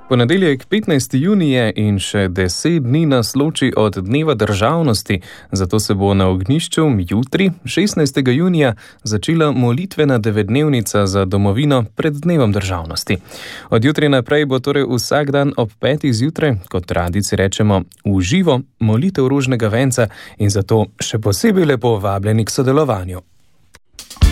Ponedeljek 15. junija in še 10 dni nas loči od Dneva državnosti, zato se bo na ognjišču jutri, 16. junija, začela molitvena 9-dnevnica za domovino pred Dnevom državnosti. Od jutri naprej bo torej vsak dan ob 5. zjutraj, kot tradici rečemo, v živo molitev rožnega venca in zato še posebej lepo vabljeni k sodelovanju.